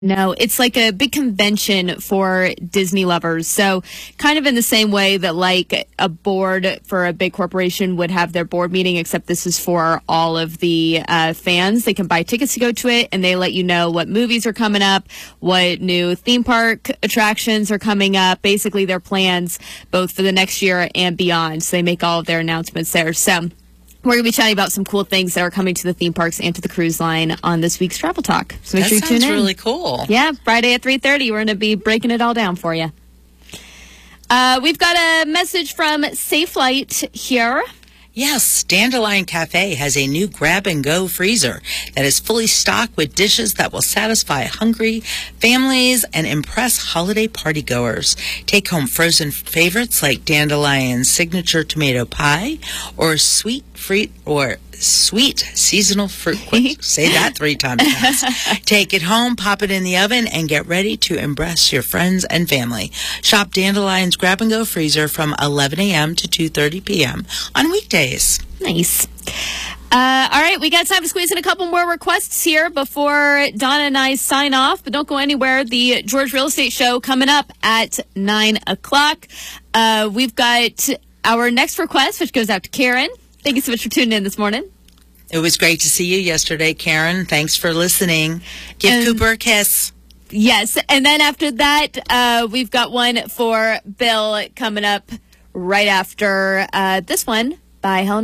No, it's like a big convention for Disney lovers. So kind of in the same way that like a board for a big corporation would have their board meeting, except this is for all of the fans. They can buy tickets to go to it, and they let you know what movies are coming up, what new theme park attractions are coming up, basically their plans both for the next year and beyond. So they make all of their announcements there. So we're going to be chatting about some cool things that are coming to the theme parks and to the cruise line on this week's Travel Talk. So make sure you tune in. That sounds really cool. Yeah, Friday at 3:30, we're going to be breaking it all down for you. We've got a message from Safelite here. Yes, Dandelion Cafe has a new grab-and-go freezer that is fully stocked with dishes that will satisfy hungry families and impress holiday partygoers. Take home frozen favorites like Dandelion's signature tomato pie or sweet seasonal fruit. Say that 3 times fast. Take it home, pop it in the oven, and get ready to impress your friends and family. Shop Dandelion's grab-and-go freezer from 11 a.m. to 2:30 p.m. on weekdays. Nice. All right, we got time to squeeze in a couple more requests here before Donna and I sign off, but don't go anywhere. The George Real Estate Show coming up at 9 o'clock. We've got our next request, which goes out to Karen. Thank you so much for tuning in this morning. It was great to see you yesterday, Karen. Thanks for listening. Give Cooper a kiss. Yes, and then after that, we've got one for Bill coming up right after this one by Helen.